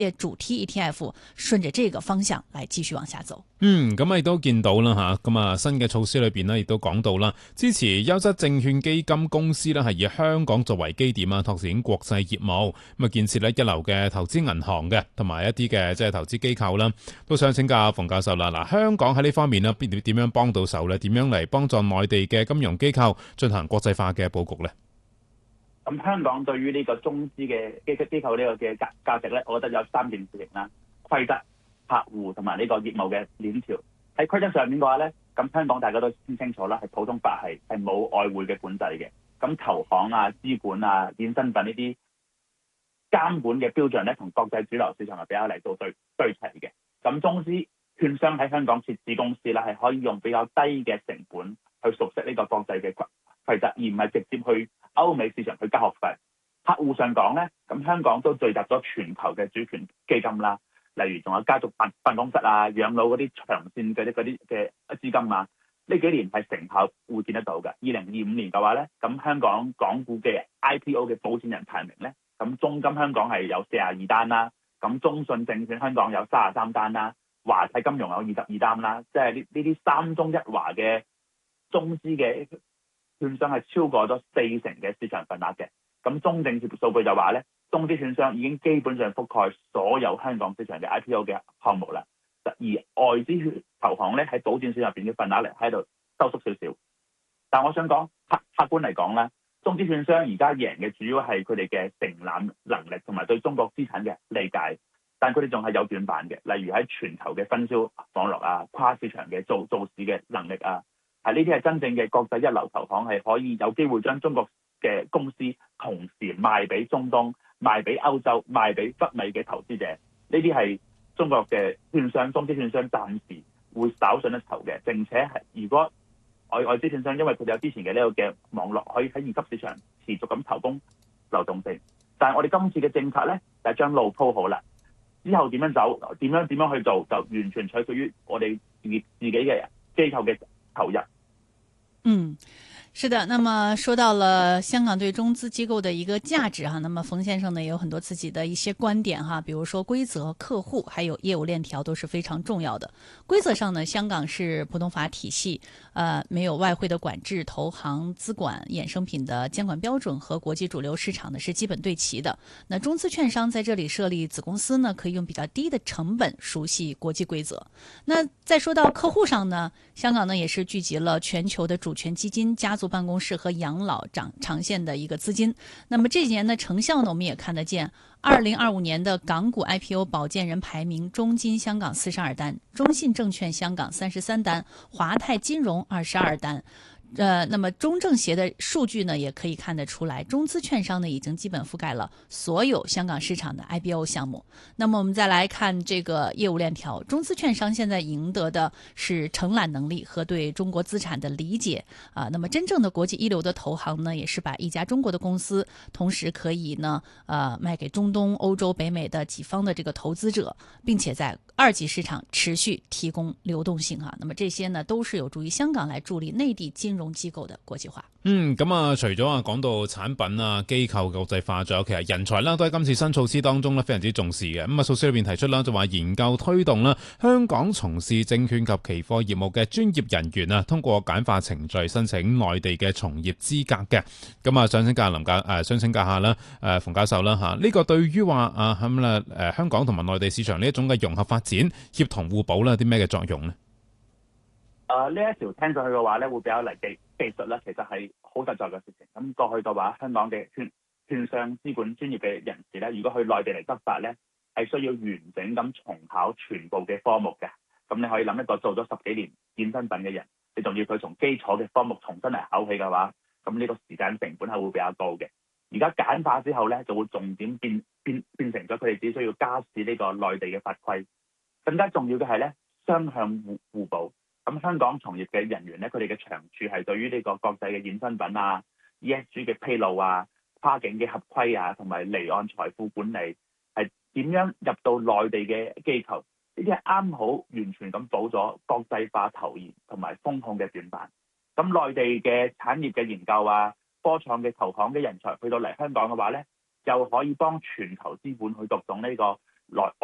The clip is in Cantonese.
主題 ETF 順着這個方向來繼續往下走。 咁亦都見到啦吓，咁啊新嘅措施裏邊呢，亦都講到啦，支持優質證券基金公司呢係以香港作為基點啊，拓展國際業務，咁啊建設呢一流嘅投資銀行嘅，同埋一啲嘅即係投資機構啦，都想請教馮教授啦。嗱，香港喺呢方面呢，點樣幫到手呢？點樣嚟幫助內地嘅金融機構進行國際化嘅佈局呢？ 咁香港對於呢個中資嘅機構呢個嘅價值咧，我覺得有3件事情啦：規則、客戶同埋呢個業務嘅鏈條。喺規則上面嘅話咧，咁香港大家都清楚啦，係普通法係冇外匯嘅管制嘅。咁投行啊、資管啊、衍生品呢啲監管嘅標準咧，同國際主流市場係比較嚟到對齊嘅。咁中資券商喺香港設置公司啦，係可以用比較低嘅成本去熟悉呢個國際嘅規則，而唔係直接去歐美市場去交學費。客戶上講咧，咁香港都聚集咗全球嘅主權基金啦，例如仲有家族辦公室啊、養老嗰啲長線嗰啲嘅資金啊，呢幾年係成效會見得到嘅。2025年嘅話咧，咁香港港股嘅 IPO 嘅保薦人排名咧，咁中金香港係有42單啦，咁中信證券香港有33單啦，華泰金融有22單啦，即係呢啲三中一華嘅中資嘅券商係超過咗40%嘅市場份額嘅。咁中證數據就話咧，中資券商已經基本上覆蓋所有香港市場嘅 IPO 嘅項目啦。而外資投行咧喺保薦市場入邊嘅份額嚟喺度收縮少少。但我想講客觀嚟講咧，中資券商而家贏嘅主要係佢哋嘅承攬能力同埋對中國資產嘅理解，但佢哋仲係有短板嘅，例如喺全球嘅分銷網絡啊、跨市場嘅做市嘅能力啊，係呢啲係真正嘅國際一流投行，係可以有機會將中國嘅公司同時賣俾中東、賣俾歐洲、賣俾北美嘅投資者。呢啲係中國嘅券商、中資券商暫時會稍遜一籌嘅，並且係如果外資券商因為佢哋有之前嘅呢個嘅網絡，可以喺二級市場持續咁投供流動性。但係我哋今次嘅政策咧，就係將路鋪好啦，之後點樣走、點樣去做，就完全取決於我哋自己嘅機構嘅投入。 是的，那麼說到了香港對中資機構的一個價值哈，那麼馮先生呢也有很多自己的一些觀點哈，比如說規則、客戶還有業務鏈條都是非常重要的。規則上呢，香港是普通法體系，沒有外匯的管制，投行資管衍生品的監管標準和國際主流市場呢是基本對齊的。那中資券商在這裡設立子公司呢，可以用比較低的成本熟悉國際規則。那再說到客戶上呢，香港呢也是聚集了全球的主權基金、家族辦公室和養老長線的一個資金。那麼這幾年的成效呢，我們也看得見。2025年的港股 IPO 保薦人排名，中金香港42單，中信證券香港33單，華泰金融22單。那麼中證協的數據呢，也可以看得出來，中資券商呢已經基本覆蓋了所有香港市場的 IPO 項目。那麼我們再來看這個業務鏈條，中資券商現在贏得的是承攬能力和對中國資產的理解啊。那麼真正的國際一流的投行呢，也是把一家中國的公司，同時可以呢，賣給中東、歐洲、北美的幾方的這個投資者，並且在二級市場持續提供流動性哈。那麼這些呢，都是有助於香港來助力內地金融機構的國際化。 咁啊，除咗講到產品啊、機構國際化，仲有其實人才啦，都喺今次新措施當中咧非常之重視嘅。咁啊，措施裏邊提出啦，就話研究推動啦，香港從事證券及期貨業務嘅專業人員啊，通過簡化程序申請內地嘅從業資格嘅。咁啊，想請教下啦，馮教授啦嚇，呢個對於話香港同埋內地市場呢一種嘅融合發展、協同互補啦，有啲咩嘅作用呢？ 呢一條聽上去嘅話咧，會比較嚟技術啦，其實係好實在嘅事情。咁過去嘅話，香港嘅券商資管專業嘅人士咧，如果去內地嚟執法咧，係需要完整咁重考全部嘅科目嘅。咁你可以諗一個做咗10幾年衍生品嘅人，你仲要佢從基礎嘅科目重新嚟考起嘅話，咁呢個時間成本係會比較高嘅。而家簡化之後咧，就會重點變成咗佢哋只需要加試呢個內地嘅法規。更加重要嘅係咧，雙向互補。咁香港從業嘅人員咧，佢哋嘅長處係對於呢個國際嘅衍生品啊、ESG 嘅披露啊、跨境嘅合規啊，同埋離岸財富管理，係點樣入到內地嘅機構？呢啲係啱好完全咁補咗國際化投研同埋風控嘅短板。咁內地嘅產業嘅研究啊、科創嘅投行嘅人才去到嚟香港嘅話咧，又可以幫全球資本去讀懂呢個來